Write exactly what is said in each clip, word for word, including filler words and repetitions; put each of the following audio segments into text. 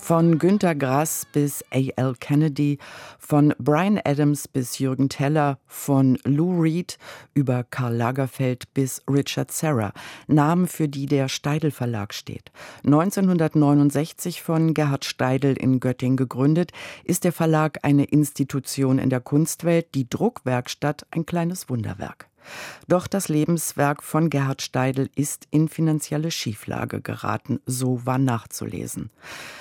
Von Günter Grass bis A L Kennedy, von Bryan Adams bis Jürgen Teller, von Lou Reed über Karl Lagerfeld bis Richard Serra. Namen, für die der Steidl Verlag steht. neunzehnhundertneunundsechzig von Gerhard Steidl in Göttingen gegründet, ist der Verlag eine Institution in der Kunstwelt, die Druckwerkstatt ein kleines Wunderwerk. Doch das Lebenswerk von Gerhard Steidl ist in finanzielle Schieflage geraten, so war nachzulesen.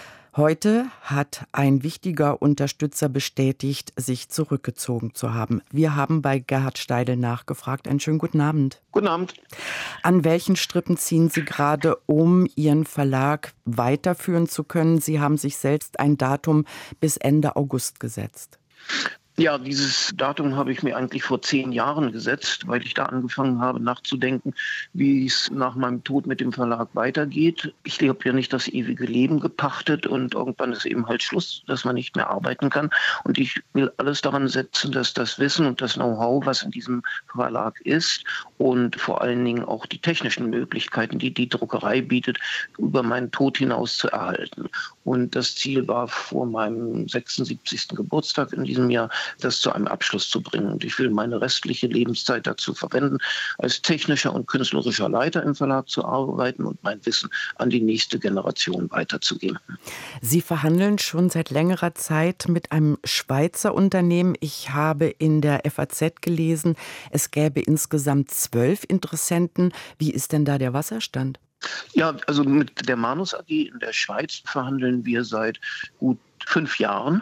Heute hat ein wichtiger Unterstützer bestätigt, sich zurückgezogen zu haben. Wir haben bei Gerhard Steidl nachgefragt. Einen schönen guten Abend. Guten Abend. An welchen Strippen ziehen Sie gerade, um Ihren Verlag weiterführen zu können? Sie haben sich selbst ein Datum bis Ende August gesetzt. Ja, dieses Datum habe ich mir eigentlich vor zehn Jahren gesetzt, weil ich da angefangen habe nachzudenken, wie es nach meinem Tod mit dem Verlag weitergeht. Ich habe ja nicht das ewige Leben gepachtet und irgendwann ist eben halt Schluss, dass man nicht mehr arbeiten kann. Und ich will alles daran setzen, dass das Wissen und das Know-how, was in diesem Verlag ist und vor allen Dingen auch die technischen Möglichkeiten, die die Druckerei bietet, über meinen Tod hinaus zu erhalten. Und das Ziel war vor meinem sechsundsiebzigsten Geburtstag in diesem Jahr, das zu einem Abschluss zu bringen. Und ich will meine restliche Lebenszeit dazu verwenden, als technischer und künstlerischer Leiter im Verlag zu arbeiten und mein Wissen an die nächste Generation weiterzugeben. Sie verhandeln schon seit längerer Zeit mit einem Schweizer Unternehmen. Ich habe in der F A Z gelesen, es gäbe insgesamt zwölf Interessenten. Wie ist denn da der Wasserstand? Ja, also mit der Manus A G in der Schweiz verhandeln wir seit gut fünf Jahren.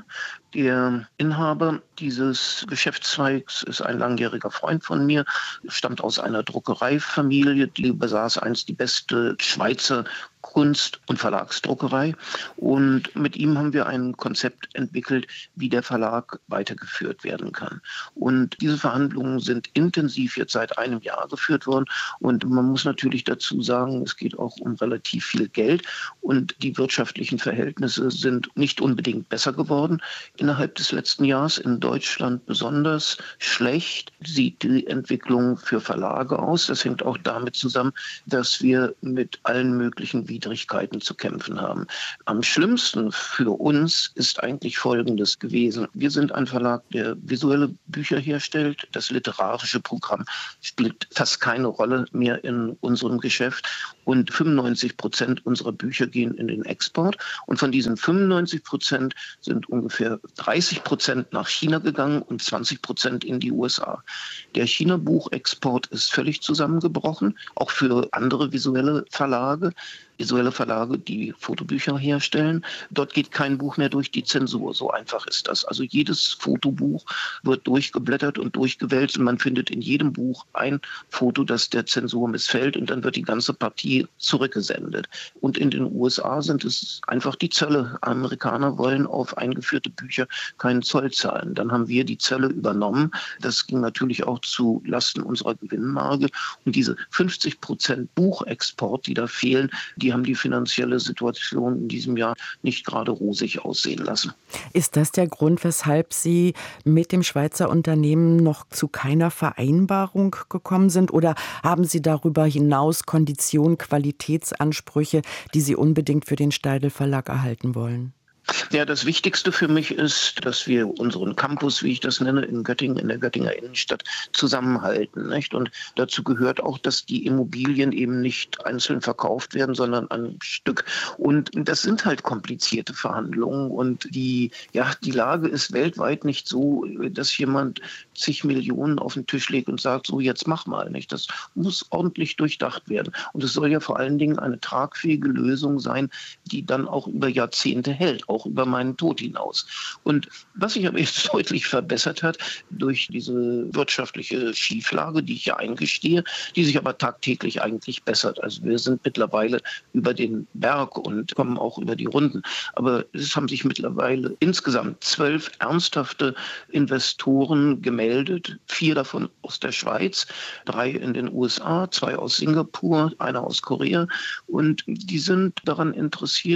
Der Inhaber dieses Geschäftszweigs ist ein langjähriger Freund von mir, stammt aus einer Druckereifamilie, die besaß einst die beste Schweizer Kunst- und Verlagsdruckerei. Und mit ihm haben wir ein Konzept entwickelt, wie der Verlag weitergeführt werden kann. Und diese Verhandlungen sind intensiv jetzt seit einem Jahr geführt worden. Und man muss natürlich dazu sagen, es geht auch um relativ viel Geld. Und die wirtschaftlichen Verhältnisse sind nicht unbedingt besser geworden. Innerhalb des letzten Jahres in Deutschland besonders schlecht sieht die Entwicklung für Verlage aus. Das hängt auch damit zusammen, dass wir mit allen möglichen Widrigkeiten zu kämpfen haben. Am schlimmsten für uns ist eigentlich Folgendes gewesen. Wir sind ein Verlag, der visuelle Bücher herstellt. Das literarische Programm spielt fast keine Rolle mehr in unserem Geschäft. Und fünfundneunzig Prozent unserer Bücher gehen in den Export. Und von diesen fünfundneunzig Prozent sind ungefähr dreißig Prozent nach China gegangen und zwanzig Prozent in die U S A. Der China-Buchexport ist völlig zusammengebrochen, auch für andere visuelle Verlage. Visuelle Verlage, die Fotobücher herstellen. Dort geht kein Buch mehr durch die Zensur. So einfach ist das. Also jedes Fotobuch wird durchgeblättert und durchgewälzt und man findet in jedem Buch ein Foto, das der Zensur missfällt und dann wird die ganze Partie zurückgesendet. Und in den U S A sind es einfach die Zölle. Amerikaner wollen auf eingeführte Bücher keinen Zoll zahlen. Dann haben wir die Zölle übernommen. Das ging natürlich auch zu Lasten unserer Gewinnmarge. Und diese fünfzig Prozent Buchexport, die da fehlen, die haben die finanzielle Situation in diesem Jahr nicht gerade rosig aussehen lassen. Ist das der Grund, weshalb Sie mit dem Schweizer Unternehmen noch zu keiner Vereinbarung gekommen sind? Oder haben Sie darüber hinaus Konditionen, Qualitätsansprüche, die Sie unbedingt für den Steidl Verlag erhalten wollen? Ja, das Wichtigste für mich ist, dass wir unseren Campus, wie ich das nenne, in Göttingen, in der Göttinger Innenstadt zusammenhalten, nicht? Und dazu gehört auch, dass die Immobilien eben nicht einzeln verkauft werden, sondern ein Stück. Und das sind halt komplizierte Verhandlungen. Und die, ja, die Lage ist weltweit nicht so, dass jemand zig Millionen auf den Tisch legt und sagt, so jetzt mach mal, nicht? Das muss ordentlich durchdacht werden. Und es soll ja vor allen Dingen eine tragfähige Lösung sein, die dann auch über Jahrzehnte hält, auch über meinen Tod hinaus. Und was sich aber jetzt deutlich verbessert hat durch diese wirtschaftliche Schieflage, die ich ja eingestehe, die sich aber tagtäglich eigentlich bessert. Also wir sind mittlerweile über den Berg und kommen auch über die Runden. Aber es haben sich mittlerweile insgesamt zwölf ernsthafte Investoren gemeldet, vier davon aus der Schweiz, drei in den U S A, zwei aus Singapur, einer aus Korea. Und die sind daran interessiert,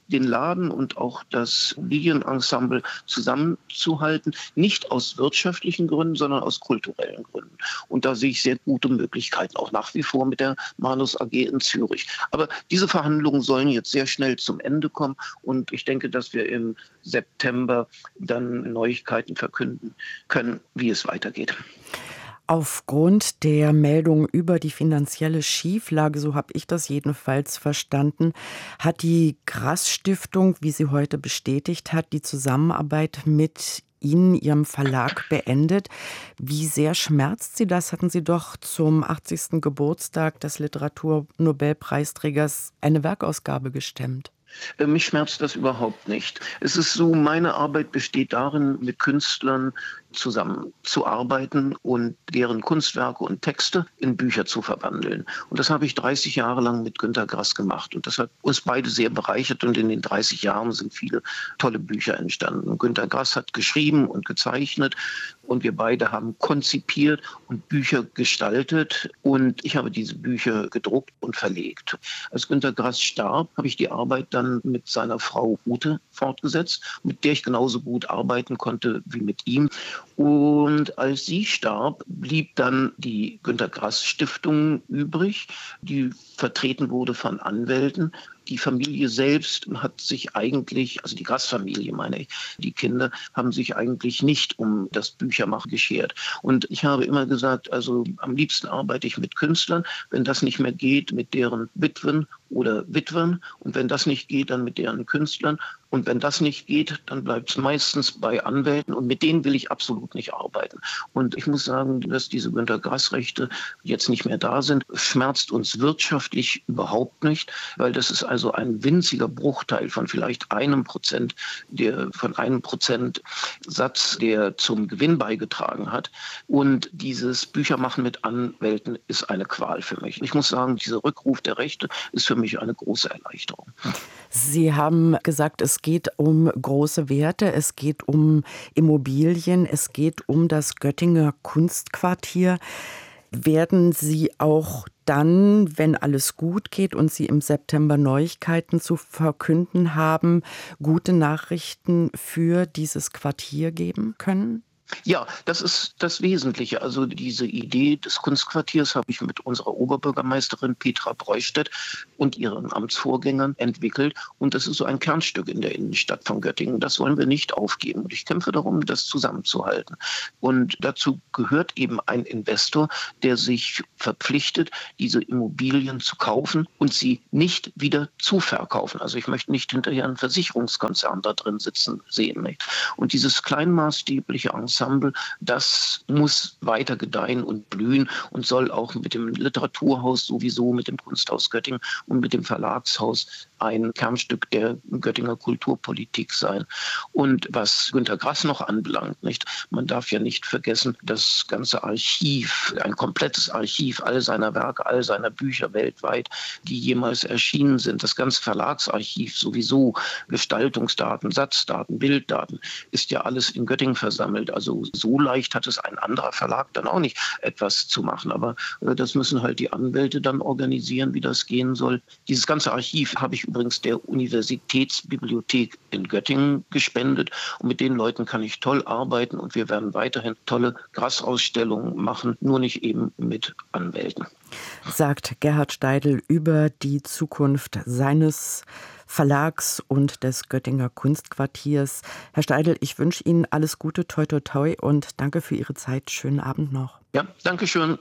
den Laden und auch das Lilienensemble zusammenzuhalten, nicht aus wirtschaftlichen Gründen, sondern aus kulturellen Gründen. Und da sehe ich sehr gute Möglichkeiten, auch nach wie vor mit der Manus A G in Zürich. Aber diese Verhandlungen sollen jetzt sehr schnell zum Ende kommen und ich denke, dass wir im September dann Neuigkeiten verkünden können, wie es weitergeht. Aufgrund der Meldung über die finanzielle Schieflage, so habe ich das jedenfalls verstanden, hat die Grass-Stiftung, wie sie heute bestätigt hat, die Zusammenarbeit mit Ihnen, Ihrem Verlag, beendet. Wie sehr schmerzt Sie das? Hatten Sie doch zum achtzigsten Geburtstag des Literaturnobelpreisträgers eine Werkausgabe gestemmt. Mich schmerzt das überhaupt nicht. Es ist so, meine Arbeit besteht darin, mit Künstlern zusammenzuarbeiten und deren Kunstwerke und Texte in Bücher zu verwandeln. Und das habe ich dreißig Jahre lang mit Günter Grass gemacht. Und das hat uns beide sehr bereichert und in den dreißig Jahren sind viele tolle Bücher entstanden. Und Günter Grass hat geschrieben und gezeichnet und wir beide haben konzipiert und Bücher gestaltet und ich habe diese Bücher gedruckt und verlegt. Als Günter Grass starb, habe ich die Arbeit dann mit seiner Frau Ute fortgesetzt, mit der ich genauso gut arbeiten konnte wie mit ihm. Und als sie starb, blieb dann die Günter Grass Stiftung übrig, die vertreten wurde von Anwälten. Die Familie selbst hat sich eigentlich, also die Grass-Familie meine ich, die Kinder haben sich eigentlich nicht um das Büchermachen geschert. Und ich habe immer gesagt, also am liebsten arbeite ich mit Künstlern, wenn das nicht mehr geht, mit deren Witwen oder Witwen und wenn das nicht geht, dann mit deren Künstlern. Und wenn das nicht geht, dann bleibt es meistens bei Anwälten und mit denen will ich absolut nicht arbeiten. Und ich muss sagen, dass diese Günter Grass-Rechte jetzt nicht mehr da sind, schmerzt uns wirtschaftlich überhaupt nicht, weil das ist also ein winziger Bruchteil von vielleicht einem Prozent, der von einem Prozent Satz, der zum Gewinn beigetragen hat. Und dieses Büchermachen mit Anwälten ist eine Qual für mich. Ich muss sagen, dieser Rückruf der Rechte ist für mich eine große Erleichterung. Sie haben gesagt, es geht um große Werte, es geht um Immobilien, es geht um das Göttinger Kunstquartier. Werden Sie auch dann, wenn alles gut geht und Sie im September Neuigkeiten zu verkünden haben, gute Nachrichten für dieses Quartier geben können? Ja, das ist das Wesentliche. Also diese Idee des Kunstquartiers habe ich mit unserer Oberbürgermeisterin Petra Breustedt und ihren Amtsvorgängern entwickelt. Und das ist so ein Kernstück in der Innenstadt von Göttingen. Das wollen wir nicht aufgeben. Und ich kämpfe darum, das zusammenzuhalten. Und dazu gehört eben ein Investor, der sich verpflichtet, diese Immobilien zu kaufen und sie nicht wieder zu verkaufen. Also ich möchte nicht hinterher einen Versicherungskonzern da drin sitzen sehen. Nicht? Und dieses kleinmaßstäbliche Ensemble, das muss weiter gedeihen und blühen und soll auch mit dem Literaturhaus sowieso, mit dem Kunsthaus Göttingen und mit dem Verlagshaus ein Kernstück der Göttinger Kulturpolitik sein. Und was Günter Grass noch anbelangt, nicht? Man darf ja nicht vergessen, das ganze Archiv, ein komplettes Archiv all seiner Werke, all seiner Bücher weltweit, die jemals erschienen sind, das ganze Verlagsarchiv sowieso, Gestaltungsdaten, Satzdaten, Bilddaten, ist ja alles in Göttingen versammelt. Also so leicht hat es ein anderer Verlag dann auch nicht, etwas zu machen. Aber äh, das müssen halt die Anwälte dann organisieren, wie das gehen soll. Dieses ganze Archiv habe ich übrigens der Universitätsbibliothek in Göttingen gespendet. Und mit den Leuten kann ich toll arbeiten und wir werden weiterhin tolle Grass-Ausstellungen machen, nur nicht eben mit Anwälten. Sagt Gerhard Steidl über die Zukunft seines Verlags und des Göttinger Kunstquartiers. Herr Steidl, ich wünsche Ihnen alles Gute, toi toi toi und danke für Ihre Zeit. Schönen Abend noch. Ja, danke schön.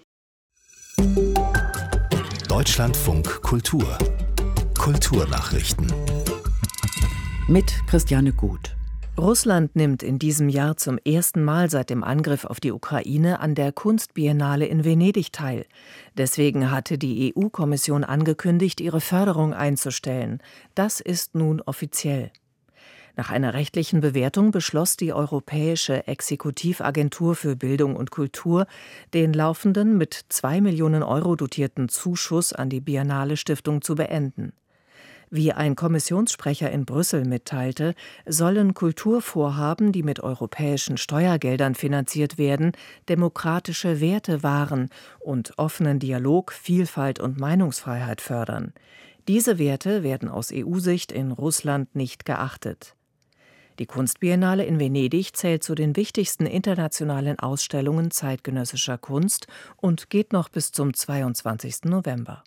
Deutschlandfunk Kultur. Kulturnachrichten. Mit Christiane Gut. Russland nimmt in diesem Jahr zum ersten Mal seit dem Angriff auf die Ukraine an der Kunstbiennale in Venedig teil. Deswegen hatte die E U-Kommission angekündigt, ihre Förderung einzustellen. Das ist nun offiziell. Nach einer rechtlichen Bewertung beschloss die Europäische Exekutivagentur für Bildung und Kultur, den laufenden mit zwei Millionen Euro dotierten Zuschuss an die Biennale Stiftung zu beenden. Wie ein Kommissionssprecher in Brüssel mitteilte, sollen Kulturvorhaben, die mit europäischen Steuergeldern finanziert werden, demokratische Werte wahren und offenen Dialog, Vielfalt und Meinungsfreiheit fördern. Diese Werte werden aus E U-Sicht in Russland nicht geachtet. Die Kunstbiennale in Venedig zählt zu den wichtigsten internationalen Ausstellungen zeitgenössischer Kunst und geht noch bis zum zweiundzwanzigsten November.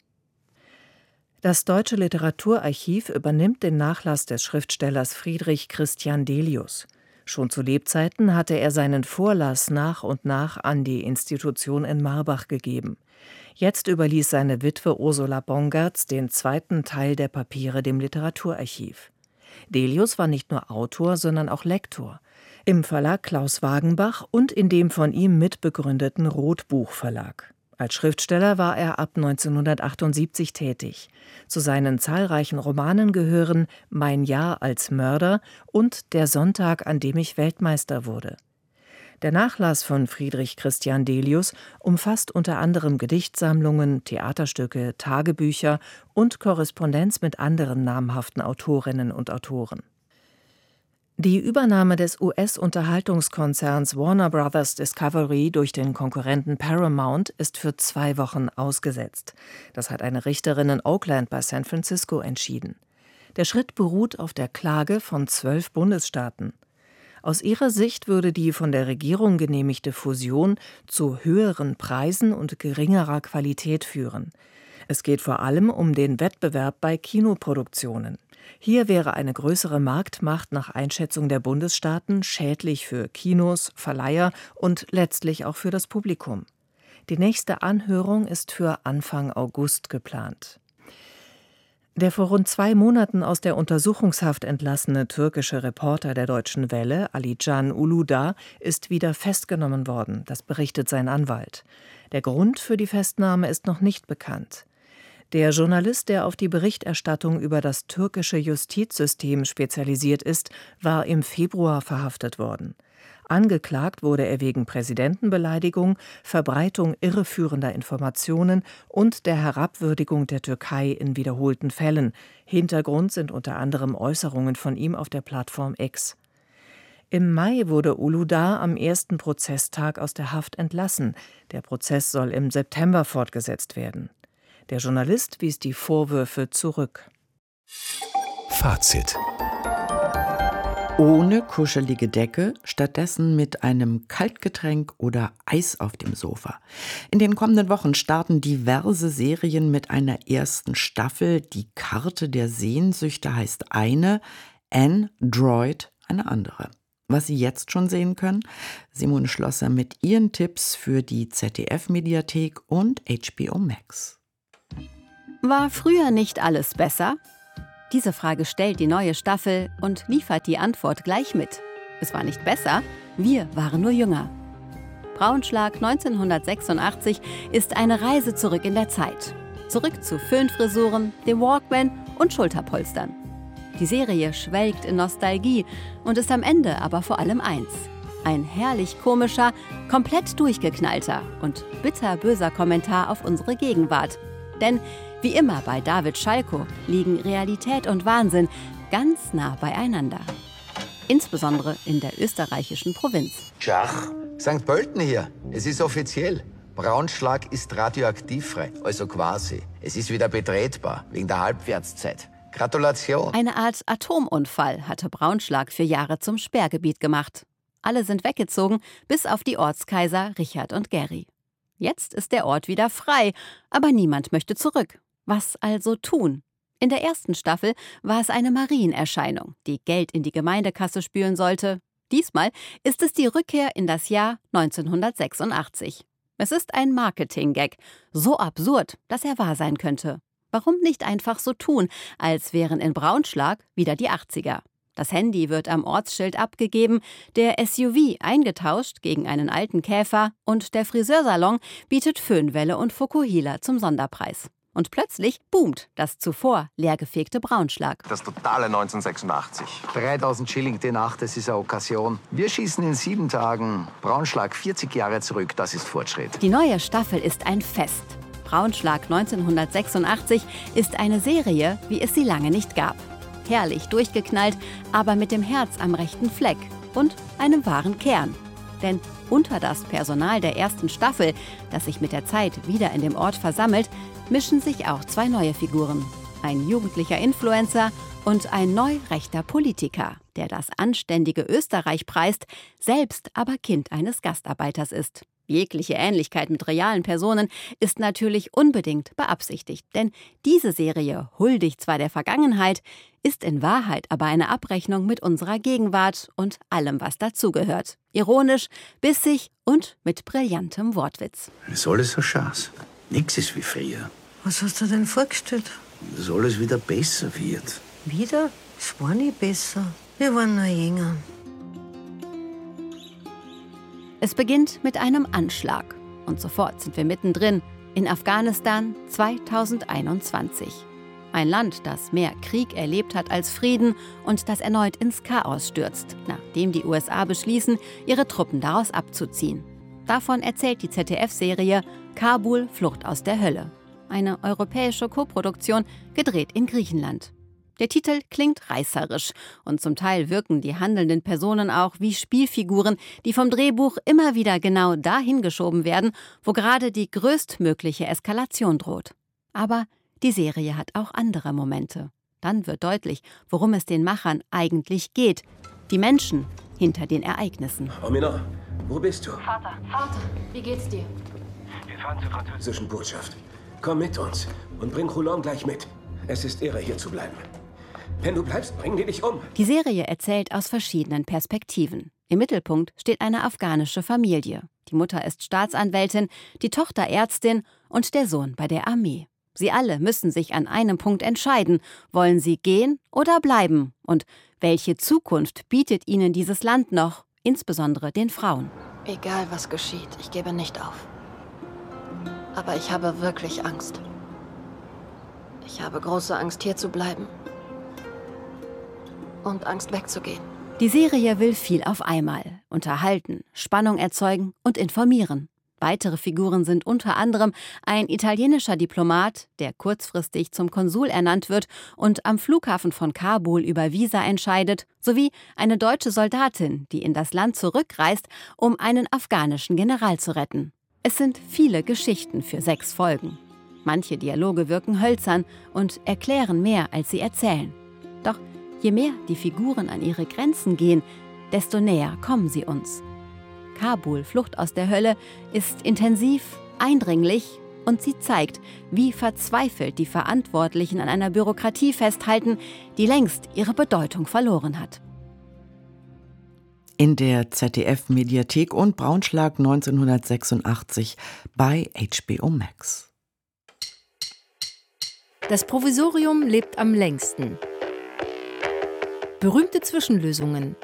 Das Deutsche Literaturarchiv übernimmt den Nachlass des Schriftstellers Friedrich Christian Delius. Schon zu Lebzeiten hatte er seinen Vorlass nach und nach an die Institution in Marbach gegeben. Jetzt überließ seine Witwe Ursula Bongertz den zweiten Teil der Papiere dem Literaturarchiv. Delius war nicht nur Autor, sondern auch Lektor. Im Verlag Klaus Wagenbach und in dem von ihm mitbegründeten Rotbuch Verlag. Als Schriftsteller war er ab neunzehnhundertachtundsiebzig tätig. Zu seinen zahlreichen Romanen gehören Mein Jahr als Mörder und Der Sonntag, an dem ich Weltmeister wurde. Der Nachlass von Friedrich Christian Delius umfasst unter anderem Gedichtsammlungen, Theaterstücke, Tagebücher und Korrespondenz mit anderen namhaften Autorinnen und Autoren. Die Übernahme des U S-Unterhaltungskonzerns Warner Brothers Discovery durch den Konkurrenten Paramount ist für zwei Wochen ausgesetzt. Das hat eine Richterin in Oakland bei San Francisco entschieden. Der Schritt beruht auf der Klage von zwölf Bundesstaaten. Aus ihrer Sicht würde die von der Regierung genehmigte Fusion zu höheren Preisen und geringerer Qualität führen. Es geht vor allem um den Wettbewerb bei Kinoproduktionen. Hier wäre eine größere Marktmacht nach Einschätzung der Bundesstaaten schädlich für Kinos, Verleiher und letztlich auch für das Publikum. Die nächste Anhörung ist für Anfang August geplant. Der vor rund zwei Monaten aus der Untersuchungshaft entlassene türkische Reporter der Deutschen Welle, Ali Can Uludağ, ist wieder festgenommen worden, das berichtet sein Anwalt. Der Grund für die Festnahme ist noch nicht bekannt. Der Journalist, der auf die Berichterstattung über das türkische Justizsystem spezialisiert ist, war im Februar verhaftet worden. Angeklagt wurde er wegen Präsidentenbeleidigung, Verbreitung irreführender Informationen und der Herabwürdigung der Türkei in wiederholten Fällen. Hintergrund sind unter anderem Äußerungen von ihm auf der Plattform X. Im Mai wurde Uludağ am ersten Prozesstag aus der Haft entlassen. Der Prozess soll im September fortgesetzt werden. Der Journalist wies die Vorwürfe zurück. Fazit: Ohne kuschelige Decke, stattdessen mit einem Kaltgetränk oder Eis auf dem Sofa. In den kommenden Wochen starten diverse Serien mit einer ersten Staffel. Die Karte der Sehnsüchte heißt eine, Android eine andere. Was Sie jetzt schon sehen können, Simone Schlosser mit ihren Tipps für die Z D F-Mediathek und H B O Max. War früher nicht alles besser? Diese Frage stellt die neue Staffel und liefert die Antwort gleich mit. Es war nicht besser, wir waren nur jünger. Braunschlag neunzehnhundertsechsundachtzig ist eine Reise zurück in der Zeit. Zurück zu Föhnfrisuren, dem Walkman und Schulterpolstern. Die Serie schwelgt in Nostalgie und ist am Ende aber vor allem eins: ein herrlich komischer, komplett durchgeknallter und bitterböser Kommentar auf unsere Gegenwart. Denn wie immer bei David Schalko liegen Realität und Wahnsinn ganz nah beieinander. Insbesondere in der österreichischen Provinz. Schach, Sankt Pölten hier. Es ist offiziell. Braunschlag ist radioaktivfrei, also quasi. Es ist wieder betretbar, wegen der Halbwertszeit. Gratulation. Eine Art Atomunfall hatte Braunschlag für Jahre zum Sperrgebiet gemacht. Alle sind weggezogen, bis auf die Ortskaiser Richard und Gary. Jetzt ist der Ort wieder frei, aber niemand möchte zurück. Was also tun? In der ersten Staffel war es eine Marienerscheinung, die Geld in die Gemeindekasse spülen sollte. Diesmal ist es die Rückkehr in das Jahr neunzehnhundertsechsundachtzig. Es ist ein Marketing-Gag, so absurd, dass er wahr sein könnte. Warum nicht einfach so tun, als wären in Braunschlag wieder die achtziger? Das Handy wird am Ortsschild abgegeben, der S U V eingetauscht gegen einen alten Käfer und der Friseursalon bietet Föhnwelle und Fukuhila zum Sonderpreis. Und plötzlich boomt das zuvor leergefegte Braunschlag. Das totale neunzehnhundertsechsundachtzig. dreitausend Schilling die Nacht, das ist eine Okkasion. Wir schießen in sieben Tagen Braunschlag vierzig Jahre zurück, das ist Fortschritt. Die neue Staffel ist ein Fest. Braunschlag neunzehnhundertsechsundachtzig ist eine Serie, wie es sie lange nicht gab. Herrlich durchgeknallt, aber mit dem Herz am rechten Fleck und einem wahren Kern. Denn unter das Personal der ersten Staffel, das sich mit der Zeit wieder in dem Ort versammelt, mischen sich auch zwei neue Figuren. ein jugendlicher Influencer und ein neu rechter Politiker, der das anständige Österreich preist, selbst aber Kind eines Gastarbeiters ist. Jegliche Ähnlichkeit mit realen Personen ist natürlich unbedingt beabsichtigt, denn diese Serie huldigt zwar der Vergangenheit, ist in Wahrheit aber eine Abrechnung mit unserer Gegenwart und allem, was dazugehört. Ironisch, bissig und mit brillantem Wortwitz. Das ist alles so Chance. Nix ist wie früher. Was hast du denn vorgestellt? Dass alles wieder besser wird. Wieder? Es war nie besser. Wir waren nur jünger. Es beginnt mit einem Anschlag. Und sofort sind wir mittendrin in Afghanistan zweitausendeinundzwanzig. Ein Land, das mehr Krieg erlebt hat als Frieden und das erneut ins Chaos stürzt, nachdem die U S A beschließen, ihre Truppen daraus abzuziehen. Davon erzählt die Z D F-Serie Kabul – Flucht aus der Hölle. Eine europäische Koproduktion, gedreht in Griechenland. Der Titel klingt reißerisch und zum Teil wirken die handelnden Personen auch wie Spielfiguren, die vom Drehbuch immer wieder genau dahin geschoben werden, wo gerade die größtmögliche Eskalation droht. Aber die Serie hat auch andere Momente. Dann wird deutlich, worum es den Machern eigentlich geht. Die Menschen hinter den Ereignissen. Amina, wo bist du? Vater, Vater, wie geht's dir? Wir fahren zur französischen Botschaft. Komm mit uns und bring Roland gleich mit. Es ist irre, hier zu bleiben. Wenn du bleibst, bringen die dich um. Die Serie erzählt aus verschiedenen Perspektiven. Im Mittelpunkt steht eine afghanische Familie. Die Mutter ist Staatsanwältin, die Tochter Ärztin und der Sohn bei der Armee. Sie alle müssen sich an einem Punkt entscheiden. Wollen sie gehen oder bleiben? Und welche Zukunft bietet ihnen dieses Land noch, insbesondere den Frauen? Egal was geschieht, ich gebe nicht auf. Aber ich habe wirklich Angst. Ich habe große Angst, hier zu bleiben. Und Angst wegzugehen. Die Serie will viel auf einmal. Unterhalten, Spannung erzeugen und informieren. Weitere Figuren sind unter anderem ein italienischer Diplomat, der kurzfristig zum Konsul ernannt wird und am Flughafen von Kabul über Visa entscheidet, sowie eine deutsche Soldatin, die in das Land zurückreist, um einen afghanischen General zu retten. Es sind viele Geschichten für sechs Folgen. Manche Dialoge wirken hölzern und erklären mehr, als sie erzählen. Doch je mehr die Figuren an ihre Grenzen gehen, desto näher kommen sie uns. Kabul – Flucht aus der Hölle ist intensiv, eindringlich und sie zeigt, wie verzweifelt die Verantwortlichen an einer Bürokratie festhalten, die längst ihre Bedeutung verloren hat. In der Z D F-Mediathek und Braunschlag neunzehnhundertsechsundachtzig bei H B O Max. Das Provisorium lebt am längsten. Berühmte Zwischenlösungen.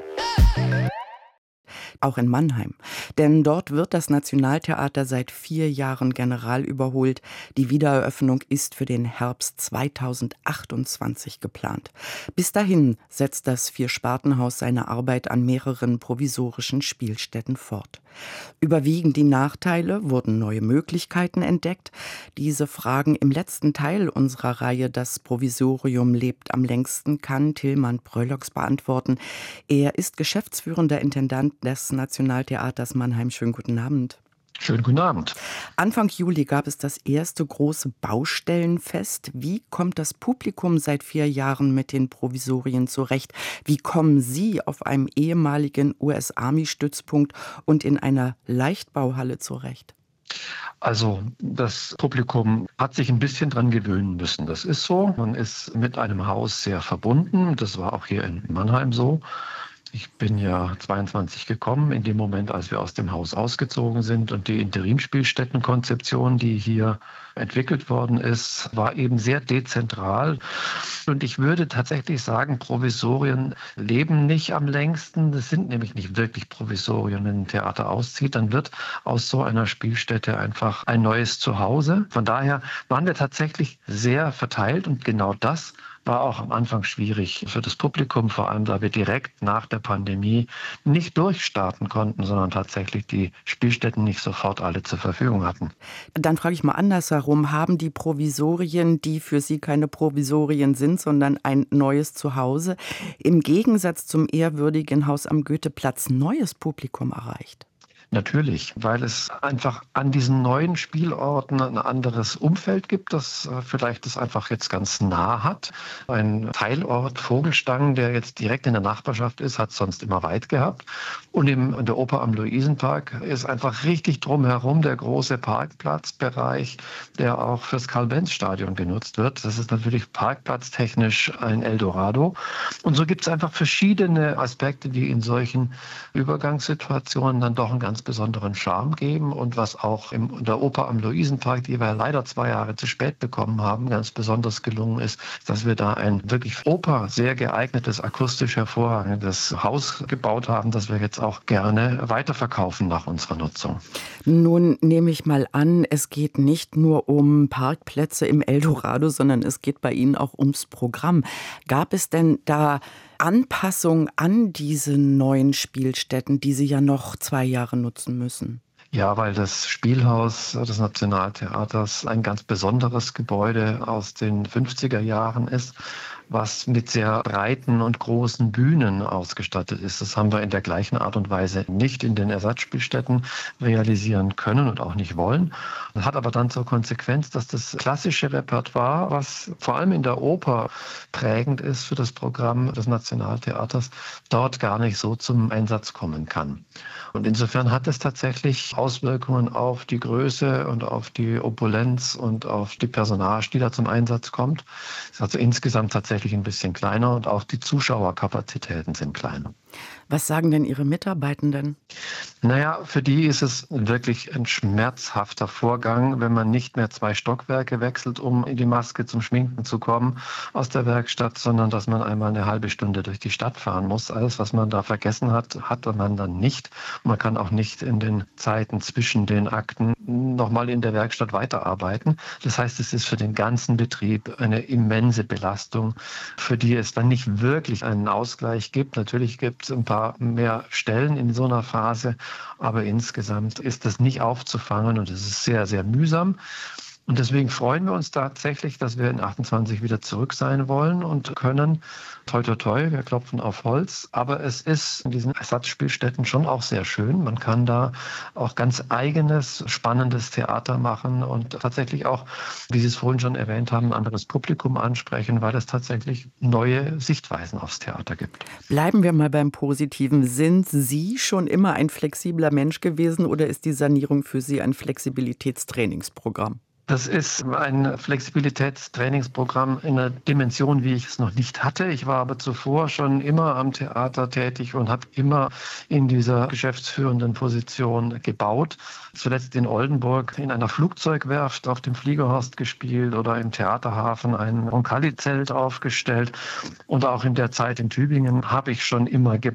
Auch in Mannheim. Denn dort wird das Nationaltheater seit vier Jahren general überholt. Die Wiedereröffnung ist für den Herbst zweitausendachtundzwanzig geplant. Bis dahin setzt das Vierspartenhaus seine Arbeit an mehreren provisorischen Spielstätten fort. Überwiegen die Nachteile? Wurden neue Möglichkeiten entdeckt? Diese Fragen im letzten Teil unserer Reihe Das Provisorium lebt am längsten kann Tilman Bröllox beantworten. Er ist geschäftsführender Intendant des Nationaltheaters Mannheim. Schönen guten Abend. Schönen guten Abend. Anfang Juli gab es das erste große Baustellenfest. Wie kommt das Publikum seit vier Jahren mit den Provisorien zurecht? Wie kommen Sie auf einem ehemaligen U S-Army-Stützpunkt und in einer Leichtbauhalle zurecht? Also das Publikum hat sich ein bisschen dran gewöhnen müssen. Das ist so. Man ist mit einem Haus sehr verbunden. Das war auch hier in Mannheim so. Ich bin ja zweiundzwanzig gekommen, in dem Moment, als wir aus dem Haus ausgezogen sind. Und die Interimspielstättenkonzeption, die hier entwickelt worden ist, war eben sehr dezentral. Und ich würde tatsächlich sagen, Provisorien leben nicht am längsten. Das sind nämlich nicht wirklich Provisorien. Wenn ein Theater auszieht, dann wird aus so einer Spielstätte einfach ein neues Zuhause. Von daher waren wir tatsächlich sehr verteilt und genau das war auch am Anfang schwierig für das Publikum, vor allem da wir direkt nach der Pandemie nicht durchstarten konnten, sondern tatsächlich die Spielstätten nicht sofort alle zur Verfügung hatten. Dann frage ich mal andersherum, haben die Provisorien, die für Sie keine Provisorien sind, sondern ein neues Zuhause, im Gegensatz zum ehrwürdigen Haus am Goetheplatz neues Publikum erreicht? Natürlich, weil es einfach an diesen neuen Spielorten ein anderes Umfeld gibt, das vielleicht das einfach jetzt ganz nah hat. Ein Teilort Vogelstangen, der jetzt direkt in der Nachbarschaft ist, hat es sonst immer weit gehabt. Und im, in der Oper am Luisenpark ist einfach richtig drumherum der große Parkplatzbereich, der auch fürs Karl-Benz-Stadion genutzt wird. Das ist natürlich parkplatztechnisch ein Eldorado. Und so gibt es einfach verschiedene Aspekte, die in solchen Übergangssituationen dann doch einen ganz besonderen Charme geben und was auch in der Oper am Luisenpark, die wir leider zwei Jahre zu spät bekommen haben, ganz besonders gelungen ist, dass wir da ein wirklich Oper sehr geeignetes, akustisch hervorragendes Haus gebaut haben, das wir jetzt auch gerne weiterverkaufen nach unserer Nutzung. Nun nehme ich mal an, es geht nicht nur um Parkplätze im Eldorado, sondern es geht bei Ihnen auch ums Programm. Gab es denn da Anpassungen an diese neuen Spielstätten, die Sie ja noch zwei Jahre nutzen müssen? Ja, weil das Spielhaus des Nationaltheaters ein ganz besonderes Gebäude aus den fünfziger Jahren ist, was mit sehr breiten und großen Bühnen ausgestattet ist. Das haben wir in der gleichen Art und Weise nicht in den Ersatzspielstätten realisieren können und auch nicht wollen. Das hat aber dann zur Konsequenz, dass das klassische Repertoire, was vor allem in der Oper prägend ist für das Programm des Nationaltheaters, dort gar nicht so zum Einsatz kommen kann. Und insofern hat es tatsächlich Auswirkungen auf die Größe und auf die Opulenz und auf die Personage, die da zum Einsatz kommt. Es ist also insgesamt tatsächlich ein bisschen kleiner und auch die Zuschauerkapazitäten sind kleiner. Was sagen denn Ihre Mitarbeitenden? Naja, für die ist es wirklich ein schmerzhafter Vorgang, wenn man nicht mehr zwei Stockwerke wechselt, um in die Maske zum Schminken zu kommen aus der Werkstatt, sondern dass man einmal eine halbe Stunde durch die Stadt fahren muss. Alles, was man da vergessen hat, hat man dann nicht. Man kann auch nicht in den Zeiten zwischen den Akten nochmal in der Werkstatt weiterarbeiten. Das heißt, es ist für den ganzen Betrieb eine immense Belastung, für die es dann nicht wirklich einen Ausgleich gibt. Natürlich gibt es ein paar mehr Stellen in so einer Phase, aber insgesamt ist das nicht aufzufangen und es ist sehr, sehr mühsam. Und deswegen freuen wir uns tatsächlich, dass wir in achtundzwanzig wieder zurück sein wollen und können. Toi, toi, toi, wir klopfen auf Holz. Aber es ist in diesen Ersatzspielstätten schon auch sehr schön. Man kann da auch ganz eigenes, spannendes Theater machen und tatsächlich auch, wie Sie es vorhin schon erwähnt haben, ein anderes Publikum ansprechen, weil es tatsächlich neue Sichtweisen aufs Theater gibt. Bleiben wir mal beim Positiven. Sind Sie schon immer ein flexibler Mensch gewesen oder ist die Sanierung für Sie ein Flexibilitätstrainingsprogramm? Das ist ein Flexibilitätstrainingsprogramm in einer Dimension, wie ich es noch nicht hatte. Ich war aber zuvor schon immer am Theater tätig und habe immer in dieser geschäftsführenden Position gebaut. Zuletzt in Oldenburg in einer Flugzeugwerft auf dem Fliegerhorst gespielt oder im Theaterhafen ein Roncalli-Zelt aufgestellt. Und auch in der Zeit in Tübingen habe ich schon immer gebaut.